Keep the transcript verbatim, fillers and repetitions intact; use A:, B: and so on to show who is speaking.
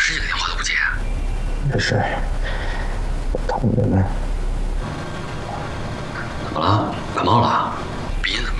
A: 十几个电话都不接。
B: 没事，我躺着呢。
A: 怎么了？感冒了？鼻音怎么